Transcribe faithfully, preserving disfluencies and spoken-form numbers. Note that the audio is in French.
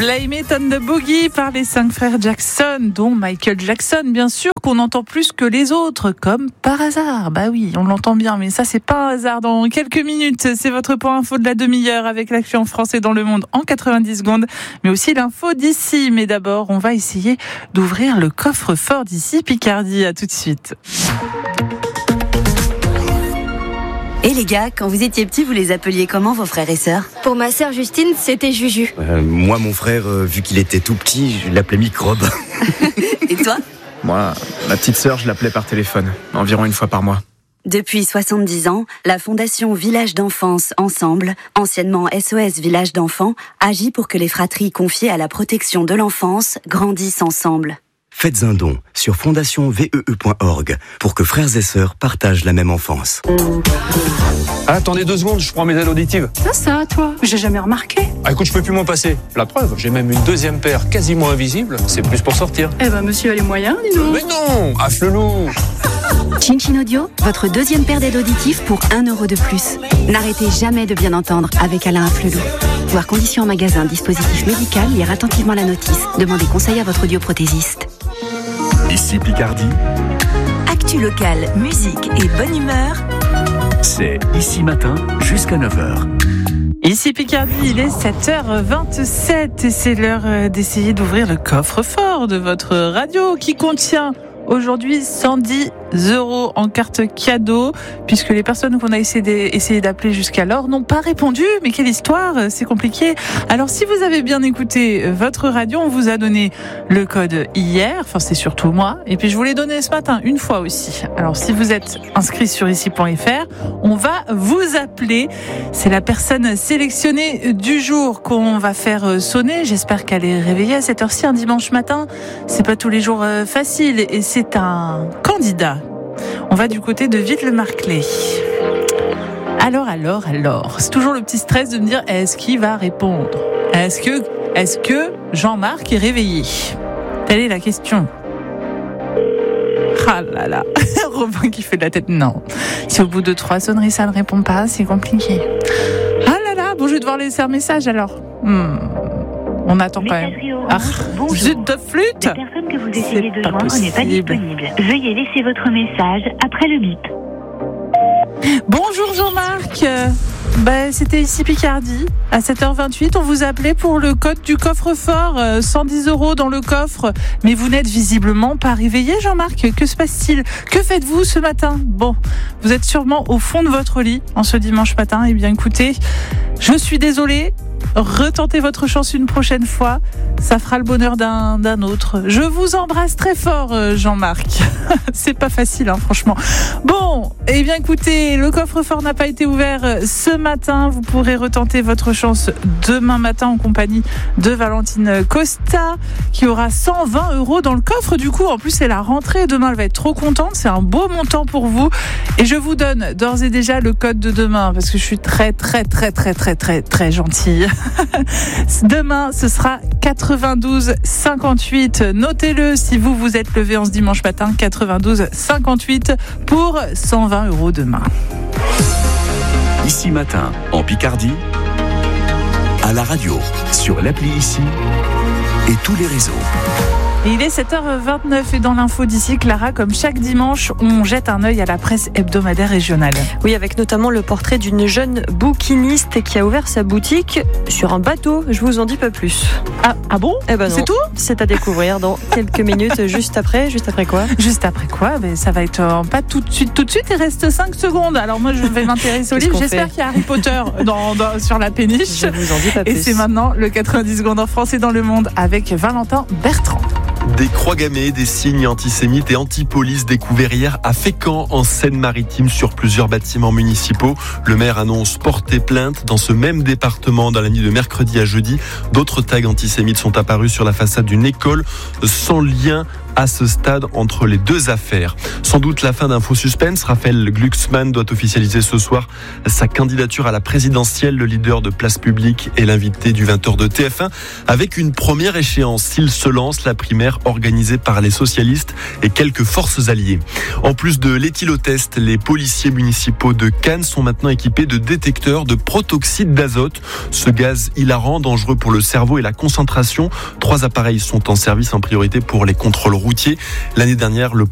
Blame It on the Boogie par les cinq frères Jackson, dont Michael Jackson, bien sûr, qu'on entend plus que les autres, comme par hasard. Bah oui, on l'entend bien, mais ça, c'est pas un hasard. Dans quelques minutes, c'est votre point info de la demi-heure avec l'actu en France et dans le monde en quatre-vingt-dix secondes, mais aussi l'info d'ici. Mais d'abord, on va essayer d'ouvrir le coffre-fort d'ici Picardie. À tout de suite. Et les gars, quand vous étiez petits, vous les appeliez comment, vos frères et sœurs ? Pour ma sœur Justine, c'était Juju. Euh, moi, mon frère, euh, vu qu'il était tout petit, je l'appelais Microbe. Et toi ? Moi, ma petite sœur, je l'appelais par téléphone, environ une fois par mois. Depuis soixante-dix ans, la Fondation Village d'Enfance Ensemble, anciennement S O S Village d'Enfants, agit pour que les fratries confiées à la protection de l'enfance grandissent ensemble. Faites un don sur fondation v e e point org pour que frères et sœurs partagent la même enfance. Ah, attendez deux secondes, je prends mes aides auditives. Ça, ça, toi, j'ai jamais remarqué. Ah, écoute, je peux plus m'en passer. La preuve, j'ai même une deuxième paire quasiment invisible. C'est plus pour sortir. Eh ben, monsieur a les moyens, dis donc. Mais non, à Flelou. Chin Chin Audio, votre deuxième paire d'aides auditives pour un euro de plus. N'arrêtez jamais de bien entendre avec Alain Afflelou. Voir conditions en magasin, dispositif médical, lire attentivement la notice. Demandez conseil à votre audioprothésiste. Ici Picardie. Actu locale, musique et bonne humeur. C'est Ici Matin jusqu'à neuf heures. Ici Picardie, il est sept heures vingt-sept et c'est l'heure d'essayer d'ouvrir le coffre-fort de votre radio qui contient aujourd'hui cent dix euros en carte cadeau, puisque les personnes qu'on a essayé d'appeler jusqu'alors n'ont pas répondu. Mais quelle histoire, c'est compliqué. Alors si vous avez bien écouté votre radio, on vous a donné le code hier, enfin c'est surtout moi, et puis je vous l'ai donné ce matin une fois aussi. Alors si vous êtes inscrit sur ici point f r, on va vous appeler. C'est la personne sélectionnée du jour qu'on va faire sonner. J'espère qu'elle est réveillée à cette heure-ci un dimanche matin. C'est pas tous les jours facile et c'est un candidat. On va du côté de Ville-le-Marclay. Alors, alors, alors. C'est toujours le petit stress de me dire, est-ce qu'il va répondre ? Est-ce que, est-ce que Jean-Marc est réveillé ? Telle est la question. Ah là là. Robin qui fait de la tête. Non. Si au bout de trois sonneries, ça ne répond pas, c'est compliqué. Ah là là. Bon, je vais devoir laisser un message alors. Hmm. On attend quand même. Ah, zut de flûte. La personne que vous essayez de joindre n'est pas disponible. Veuillez laisser votre message après le bip. Bonjour Jean-Marc. Bah, c'était ici Picardie. À sept heures vingt-huit, on vous appelait pour le code du coffre-fort. cent dix euros dans le coffre. Mais vous n'êtes visiblement pas réveillé, Jean-Marc. Que se passe-t-il ? Que faites-vous ce matin ? Bon, vous êtes sûrement au fond de votre lit en ce dimanche matin. Eh bien, écoutez, je suis désolée. Retentez votre chance une prochaine fois, ça fera le bonheur d'un, d'un autre. Je vous embrasse très fort, Jean-Marc. C'est pas facile, hein, franchement. Bon, eh bien écoutez, le coffre-fort n'a pas été ouvert ce matin. Vous pourrez retenter votre chance demain matin en compagnie de Valentine Costa, qui aura cent vingt euros dans le coffre. Du coup, en plus, c'est la rentrée. Demain, elle va être trop contente. C'est un beau montant pour vous. Et je vous donne d'ores et déjà le code de demain, parce que je suis très, très, très, très, très, très, très gentille. Demain, ce sera quatre-vingt-douze cinquante-huit. Notez-le si vous vous êtes levé en ce dimanche matin. quatre-vingt-douze cinquante-huit pour cent vingt euros demain. Ici Matin, en Picardie, à la radio, sur l'appli Ici et tous les réseaux. Et il est sept heures vingt-neuf et dans l'info d'ici, Clara, comme chaque dimanche, on jette un œil à la presse hebdomadaire régionale. Oui, avec notamment le portrait d'une jeune bouquiniste qui a ouvert sa boutique sur un bateau. Je vous en dis pas plus. Ah, ah bon ? Eh ben non. C'est tout ? C'est à découvrir dans quelques minutes, juste après. Juste après quoi ? Juste après quoi ? Ben, ça va être euh, pas tout de suite, tout de suite. Il reste cinq secondes. Alors moi, je vais m'intéresser au livre. J'espère fait qu'il y a Harry Potter dans, dans, sur la péniche. Je vous en dis pas plus. Et c'est maintenant le quatre-vingt-dix secondes en France et dans le monde avec Valentin Bertrand. Des croix gammées, des signes antisémites et anti-police découverts hier à Fécamp, en Seine-Maritime, sur plusieurs bâtiments municipaux. Le maire annonce porter plainte. Dans ce même département, dans la nuit de mercredi à jeudi, d'autres tags antisémites sont apparus sur la façade d'une école, sans lien à ce stade entre les deux affaires. Sans doute la fin d'un faux suspense. Raphaël Glucksmann doit officialiser ce soir sa candidature à la présidentielle. Le leader de Place Publique est l'invité du vingt heures de T F un avec une première échéance. S'il se lance, la primaire militaire organisé par les socialistes et quelques forces alliées. En plus de l'éthylotest, les policiers municipaux de Cannes sont maintenant équipés de détecteurs de protoxyde d'azote. Ce gaz hilarant, dangereux pour le cerveau et la concentration. Trois appareils sont en service en priorité pour les contrôles routiers. L'année dernière, le